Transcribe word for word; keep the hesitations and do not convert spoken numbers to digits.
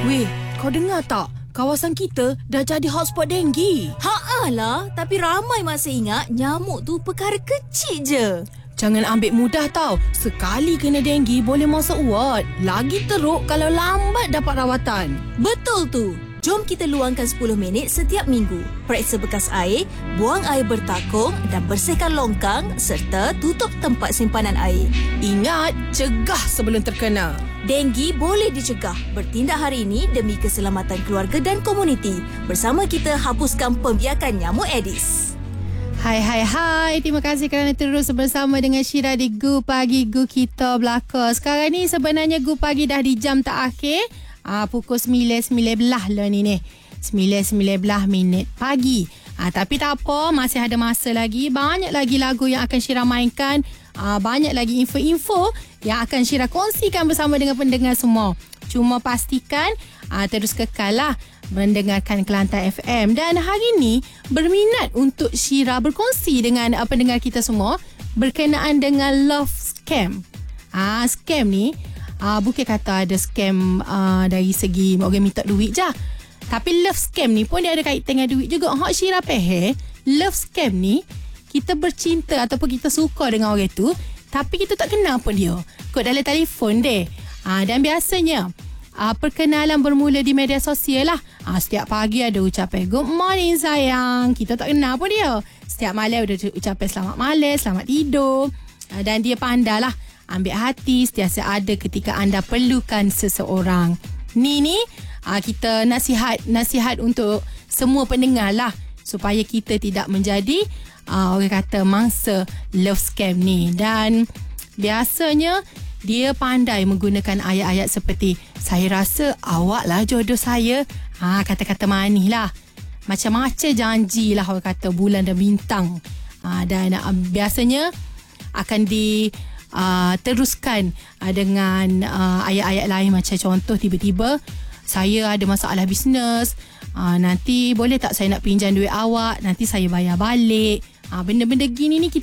Weh, kau dengar tak? Kawasan kita dah jadi hotspot denggi. Haa lah, tapi ramai masih ingat nyamuk tu perkara kecil je. Jangan ambil mudah tau. Sekali kena denggi boleh masuk ward. Lagi teruk kalau lambat dapat rawatan. Betul tu. Jom kita luangkan sepuluh minit setiap minggu. Periksa bekas air, buang air bertakung dan bersihkan longkang serta tutup tempat simpanan air. Ingat, cegah sebelum terkena. Denggi boleh dicegah. Bertindak hari ini demi keselamatan keluarga dan komuniti. Bersama kita hapuskan pembiakan nyamuk Aedes. Hai hai hai, terima kasih kerana terus bersama dengan Syira di Gu Pagi Gu Kita Belaka. Sekarang ni sebenarnya Gu Pagi dah di jam terakhir. Ah, pukul sembilan sembilan belas lah ni ni. sembilan sembilan belas minit pagi. Ah, tapi tak apa, masih ada masa lagi. Banyak lagi lagu yang akan Syira mainkan. Ah, banyak lagi info-info yang akan Syira kongsikan bersama dengan pendengar semua. Cuma pastikan ah, terus kekal lah mendengarkan Kelantan F M. Dan hari ni berminat untuk Syira berkongsi dengan uh, pendengar kita semua berkenaan dengan love scam. Ah, scam ni uh, bukan kata ada scam uh, dari segi orang minta duit je. Tapi love scam ni pun dia ada kaitan dengan duit juga. Hak Syira pehe, love scam ni kita bercinta ataupun kita suka dengan orang tu, tapi kita tak kenal pun dia. Kod dalam telefon deh. Ah, dan biasanya ah, perkenalan bermula di media sosial lah. Ah, setiap pagi ada ucapan good morning sayang. Kita tak kenal pun dia. Setiap malam ada ucapan selamat malam, selamat tidur. Ah, dan dia pandai lah ambil hati sentiasa ada ketika anda perlukan seseorang. Ni ni ah, kita nasihat nasihat untuk semua pendengar lah supaya kita tidak menjadi uh, orang kata mangsa love scam ni. Dan biasanya dia pandai menggunakan ayat-ayat seperti saya rasa awak lah jodoh saya. Ha, kata-kata manis lah. Macam-macam janji lah orang kata bulan dan bintang. Ha, dan uh, biasanya akan di uh, teruskan uh, dengan uh, ayat-ayat lain macam contoh tiba-tiba saya ada masalah bisnes. Uh, nanti boleh tak saya nak pinjam duit awak, nanti saya bayar balik. Uh, benda-benda gini ni kita